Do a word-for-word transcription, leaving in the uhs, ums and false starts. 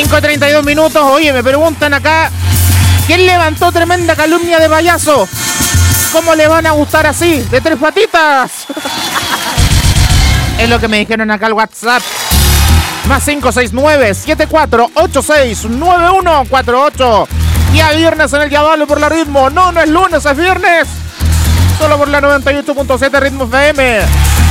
cinco treinta y dos minutos. Oye, me preguntan acá, ¿quién levantó tremenda calumnia de payaso? ¿Cómo le van a gustar así? De tres patitas. Es lo que me dijeron acá al WhatsApp. Más cinco seis nueve, siete cuatro ocho seis, nueve uno cuatro ocho. Día viernes en el Diablo por la Ritmo. No, no es lunes, es viernes. Solo por la noventa y ocho punto siete Ritmo F M.